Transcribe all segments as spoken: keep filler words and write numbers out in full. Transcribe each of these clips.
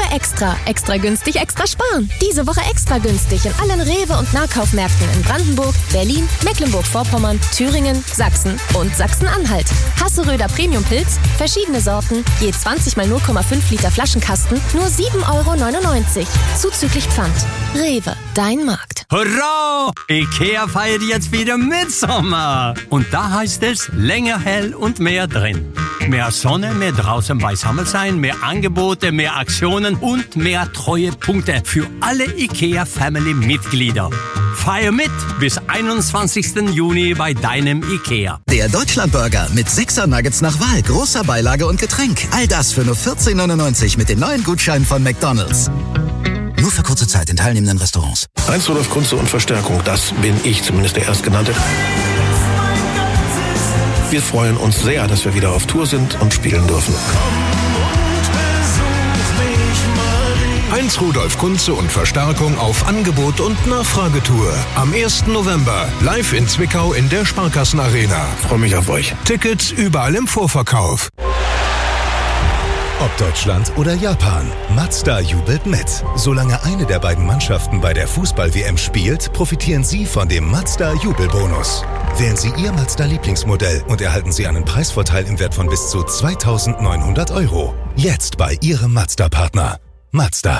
Extra. Extra günstig, extra sparen. Diese Woche extra günstig in allen Rewe- und Nahkaufmärkten in Brandenburg, Berlin, Mecklenburg-Vorpommern, Thüringen, Sachsen und Sachsen-Anhalt. Hasseröder Premium-Pilz, verschiedene Sorten, je zwanzig mal null Komma fünf Liter Flaschenkasten, nur sieben Euro neunundneunzig. Zuzüglich Pfand. Rewe, dein Markt. Hurra! IKEA feiert jetzt wieder Mitsommer. Und da heißt es länger hell und mehr drin. Mehr Sonne, mehr draußen beisammen sein, mehr Angebote, mehr Aktionen und mehr Treuepunkte für alle IKEA-Family-Mitglieder. Feier mit bis einundzwanzigsten Juni bei deinem IKEA. Der Deutschlandburger mit sechser Nuggets nach Wahl, großer Beilage und Getränk. All das für nur vierzehn neunundneunzig mit dem neuen Gutschein von McDonald's. Nur für kurze Zeit in teilnehmenden Restaurants. Heinz Rudolf Kunze und Verstärkung, das bin ich, zumindest der Erstgenannte. Wir freuen uns sehr, dass wir wieder auf Tour sind und spielen dürfen. Heinz Rudolf Kunze und Verstärkung auf Angebot und Nachfragetour. Am ersten November live in Zwickau in der Sparkassenarena. Freue mich auf euch. Tickets überall im Vorverkauf. Ob Deutschland oder Japan, Mazda jubelt mit. Solange eine der beiden Mannschaften bei der Fußball-W M spielt, profitieren Sie von dem Mazda-Jubelbonus. Wählen Sie Ihr Mazda-Lieblingsmodell und erhalten Sie einen Preisvorteil im Wert von bis zu zweitausendneunhundert Euro. Jetzt bei Ihrem Mazda-Partner. Mazda.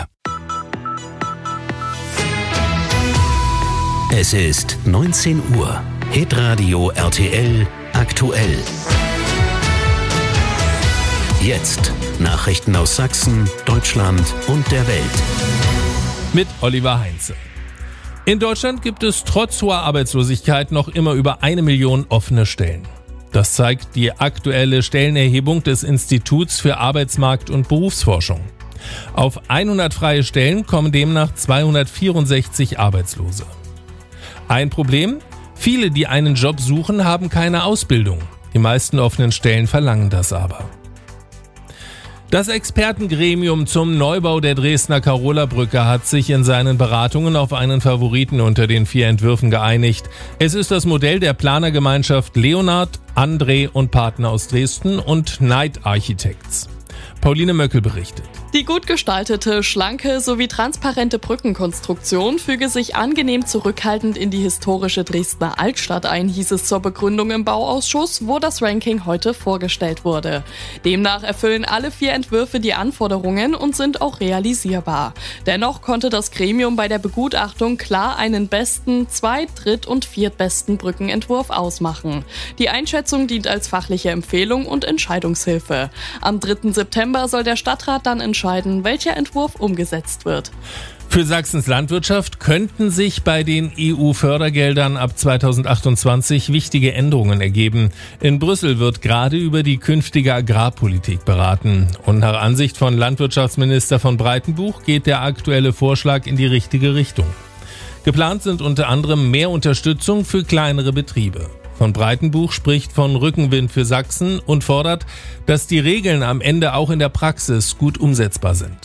Es ist neunzehn Uhr. Hitradio R T L aktuell. Jetzt Nachrichten aus Sachsen, Deutschland und der Welt. Mit Oliver Heinze. In Deutschland gibt es trotz hoher Arbeitslosigkeit noch immer über eine Million offene Stellen. Das zeigt die aktuelle Stellenerhebung des Instituts für Arbeitsmarkt- und Berufsforschung. Auf hundert freie Stellen kommen demnach zweihundertvierundsechzig Arbeitslose. Ein Problem? Viele, die einen Job suchen, haben keine Ausbildung. Die meisten offenen Stellen verlangen das aber. Das Expertengremium zum Neubau der Dresdner Karola-Brücke hat sich in seinen Beratungen auf einen Favoriten unter den vier Entwürfen geeinigt. Es ist das Modell der Planergemeinschaft Leonhard, André und Partner aus Dresden und Knight Architects. Pauline Möckel berichtet. Die gut gestaltete, schlanke sowie transparente Brückenkonstruktion füge sich angenehm zurückhaltend in die historische Dresdner Altstadt ein, hieß es zur Begründung im Bauausschuss, wo das Ranking heute vorgestellt wurde. Demnach erfüllen alle vier Entwürfe die Anforderungen und sind auch realisierbar. Dennoch konnte das Gremium bei der Begutachtung klar einen besten, zweit-, dritt- und viertbesten Brückenentwurf ausmachen. Die Einschätzung dient als fachliche Empfehlung und Entscheidungshilfe. Am dritten September soll der Stadtrat dann entscheiden, welcher Entwurf umgesetzt wird. Für Sachsens Landwirtschaft könnten sich bei den E U-Fördergeldern ab zweitausendachtundzwanzig wichtige Änderungen ergeben. In Brüssel wird gerade über die künftige Agrarpolitik beraten. Und nach Ansicht von Landwirtschaftsminister von Breitenbuch geht der aktuelle Vorschlag in die richtige Richtung. Geplant sind unter anderem mehr Unterstützung für kleinere Betriebe. Von Breitenbuch spricht von Rückenwind für Sachsen und fordert, dass die Regeln am Ende auch in der Praxis gut umsetzbar sind.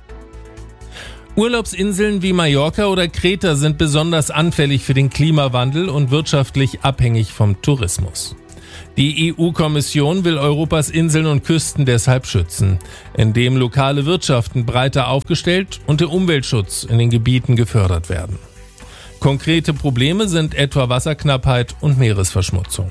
Urlaubsinseln wie Mallorca oder Kreta sind besonders anfällig für den Klimawandel und wirtschaftlich abhängig vom Tourismus. Die E U-Kommission will Europas Inseln und Küsten deshalb schützen, indem lokale Wirtschaften breiter aufgestellt und der Umweltschutz in den Gebieten gefördert werden. Konkrete Probleme sind etwa Wasserknappheit und Meeresverschmutzung.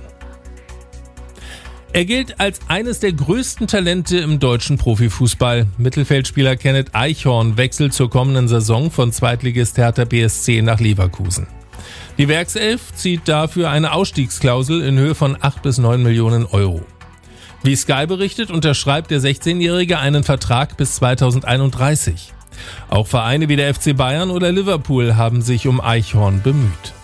Er gilt als eines der größten Talente im deutschen Profifußball. Mittelfeldspieler Kenneth Eichhorn wechselt zur kommenden Saison von Zweitligist Hertha B S C nach Leverkusen. Die Werkself zieht dafür eine Ausstiegsklausel in Höhe von acht bis neun Millionen Euro. Wie Sky berichtet, unterschreibt der sechzehnjährige einen Vertrag bis zweitausendeinunddreißig. Auch Vereine wie der F C Bayern oder Liverpool haben sich um Eichhorn bemüht.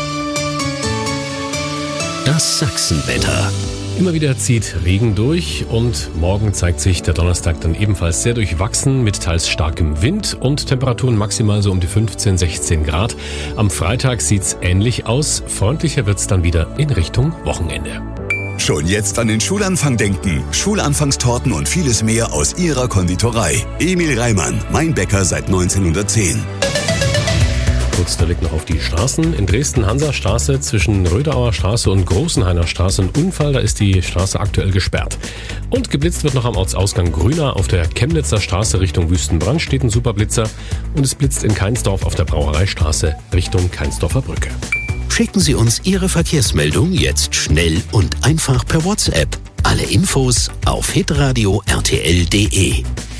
Das Sachsenwetter. Immer wieder zieht Regen durch und morgen zeigt sich der Donnerstag dann ebenfalls sehr durchwachsen mit teils starkem Wind und Temperaturen maximal so um die fünfzehn, sechzehn Grad. Am Freitag sieht's ähnlich aus, freundlicher wird's dann wieder in Richtung Wochenende. Schon jetzt an den Schulanfang denken. Schulanfangstorten und vieles mehr aus Ihrer Konditorei. Emil Reimann, mein Bäcker seit neunzehnhundertzehn. kurz der Blick noch auf die Straßen. In Dresden Hansastraße zwischen Röderauer Straße und Großenhainer Straße ein Unfall, da ist die Straße aktuell gesperrt. Und geblitzt wird noch am Ortsausgang Grüner. Auf der Chemnitzer Straße Richtung Wüstenbrand steht ein Superblitzer und es blitzt in Keinsdorf auf der Brauereistraße Richtung Keinsdorfer Brücke. Schicken Sie uns Ihre Verkehrsmeldung jetzt schnell und einfach per WhatsApp. Alle Infos auf hitradio punkt r t l punkt d e.